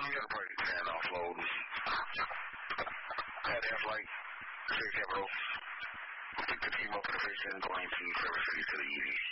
Third party and offload. Had Air Flight, State Capital. Pick the team up in the station, going to Service City to the EV.